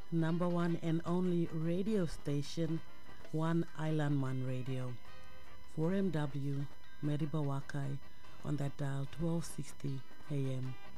number one and only radio station, One Island Man Radio. 4MW, Meriba Wakai, on that dial 1260 AM.